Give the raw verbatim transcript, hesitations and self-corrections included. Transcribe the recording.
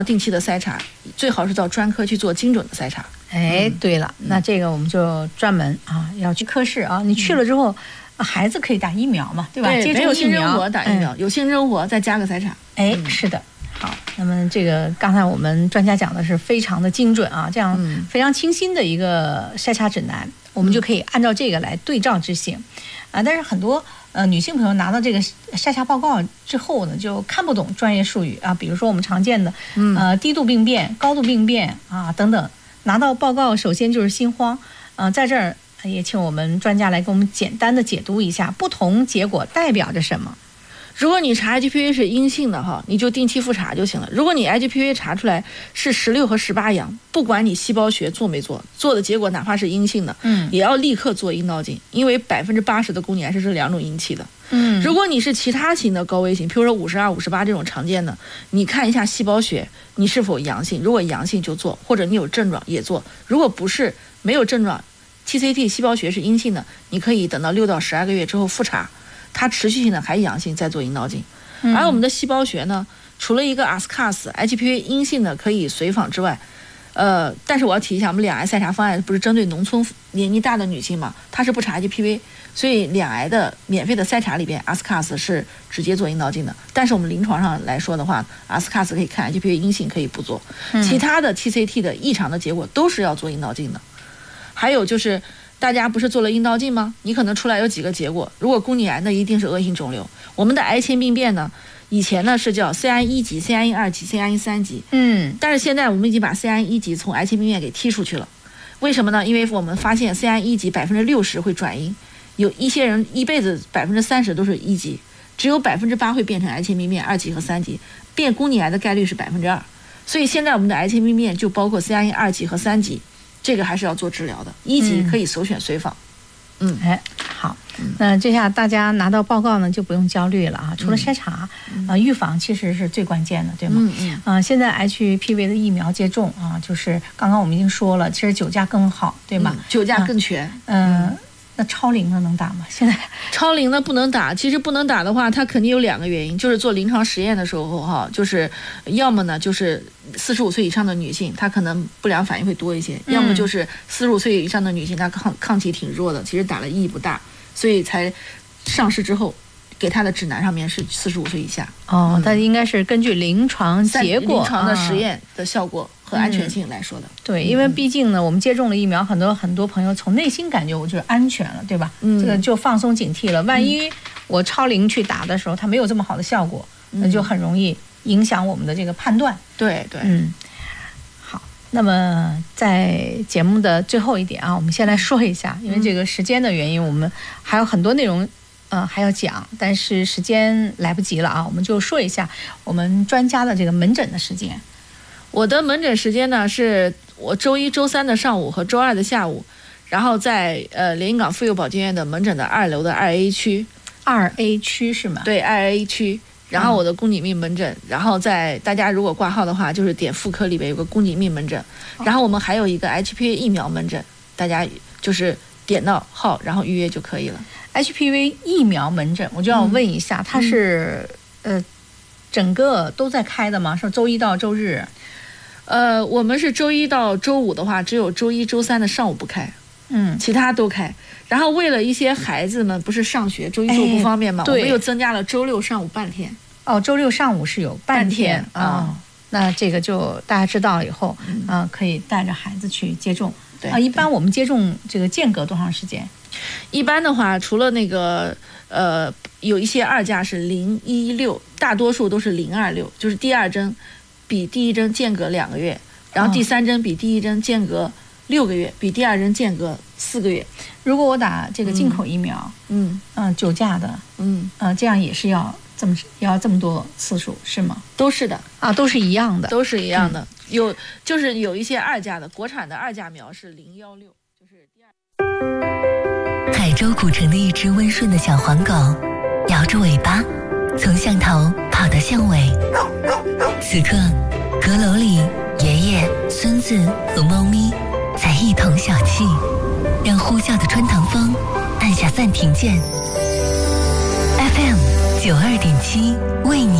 定期的筛查，最好是到专科去做精准的筛查。 哎，对了，嗯、那这个我们就专门啊要去科室啊，你去了之后。嗯孩子可以打疫苗嘛，对吧？ 对，没有性生活打疫苗， 嗯、 有性生活再加个筛查。 哎，嗯、是的。好，那么这个刚才我们专家讲的是非常的精准啊，这样非常清新的一个筛查指南，嗯、我们就可以按照这个来对照执行。啊，但是很多呃女性朋友拿到这个筛查报告之后呢，就看不懂专业术语啊，比如说我们常见的呃低度病变、高度病变啊等等，拿到报告首先就是心慌，啊、呃，在这儿。也请我们专家来给我们简单的解读一下不同结果代表着什么。 如果你查 H P V 是阴性的哈，你就定期复查就行了。如果你 H P V 查出来是十六和十八阳，不管你细胞学做没做，做的结果哪怕是阴性的，嗯，也要立刻做阴道镜，因为百分之八十的宫颈癌是这两种引起的。嗯，如果你是其他型的高危型，譬如说五十二、五十八这种常见的，你看一下细胞学你是否阳性，如果阳性就做，或者你有症状也做，如果不是没有症状。T C T 细胞学是阴性的，你可以等到六到十二个月之后复查，它持续性的还阳性再做阴道镜。嗯、而我们的细胞学呢，除了一个 A S C A S H P V 阴性的可以随访之外，呃，但是我要提一下，我们两癌筛查方案不是针对农村年纪大的女性嘛，它是不查 H P V， 所以两癌的免费的筛查里边 A S C A S 是直接做阴道镜的。但是我们临床上来说的话 ，A S C A S 可以看 H P V 阴性可以不做，其他的 T C T 的异常的结果都是要做阴道镜的。还有就是，大家不是做了阴道镜吗？你可能出来有几个结果。如果宫颈癌，那一定是恶性肿瘤。我们的癌前病变呢，以前呢是叫 C I 一级、C I 一二级、C I 一三级，嗯，但是现在我们已经把 C I 一级从癌前病变给剔出去了。为什么呢？因为我们发现 C I 一级百分之六十会转阴，有一些人一辈子百分之三十都是一级，只有百分之八会变成癌前病变二级和三级，变宫颈癌的概率是百分之二。所以现在我们的癌前病变就包括 C I 一二级和三级。这个还是要做治疗的，一级可以首选随访。 嗯，哎，好，那这下大家拿到报告呢，就不用焦虑了啊。除了筛查，嗯、呃，预防其实是最关键的，对吗？嗯嗯。啊、呃，现在 H P V 的疫苗接种啊，就是刚刚我们已经说了，其实九价更好，对吗？ 嗯、九价更全。 嗯、呃。嗯那超龄的能打吗？现在超龄的不能打，其实不能打的话，它肯定有两个原因，就是做临床实验的时候哈，就是要么呢就是四十五岁以上的女性，她可能不良反应会多一些，嗯、要么就是四十五岁以上的女性，她抗抗体挺弱的，其实打了意义不大，所以才上市之后给她的指南上面是四十五岁以下。 哦，它、嗯、应该是根据临床结果、 临床的实验的效果。和安全性来说的、嗯， 对，因为毕竟呢，我们接种了疫苗，很多很多朋友从内心感觉我就是安全了，对吧？嗯，这个就放松警惕了。万一我超龄去打的时候，它没有这么好的效果，嗯、那就很容易影响我们的这个判断。 对对， 嗯。好，那么在节目的最后一点啊，我们先来说一下，因为这个时间的原因，我们还有很多内容。呃，还要讲，但是时间来不及了啊，我们就说一下我们专家的这个门诊的时间。 我的门诊时间呢，是我周一、周三的上午和周二的下午，然后在呃连云港妇幼保健院的门诊的二楼的二 A 区。 二 A 区是吗？ 对，二 A 区。然后我的宫颈病门诊，嗯、然后在大家如果挂号的话，就是点妇科里边有个宫颈病门诊，哦、然后我们还有一个 H P V 疫苗门诊，大家就是点到号，然后预约就可以了。 H P V 疫苗门诊，我就要问一下，嗯、它是、嗯、呃整个都在开的吗？是周一到周日？ 呃，我们是周一到周五的话，只有周一、周三的上午不开，嗯，其他都开。然后为了一些孩子们不是上学，周一、周五不方便嘛，我们又增加了周六上午半天。 哦，周六上午是有半天啊、 哦。 那这个就大家知道了以后，嗯、呃，可以带着孩子去接种。 对啊，一般我们接种这个间隔多长时间？ 一般的话，除了那个呃，有一些二价是零一六，大多数都是零二六，就是第二针比第一针间隔两个月，然后第三针比第一针间隔六个月，哦、比第二针间隔四个月。 如果我打这个进口疫苗，嗯嗯、呃，九价的，嗯呃，这样也是要这么要这么多次数是吗？ 都是的啊，都是一样的， 都是一样的。嗯、有就是有一些二价的，国产的二价苗是零幺六，就是第二。 海州古城的一只温顺的小黄狗，摇着尾巴，从巷头跑到巷尾。此刻，阁楼里，爷爷、孙子和猫咪在一同小憩，让呼啸的穿堂风按下暂停键。F M 九二点七为你。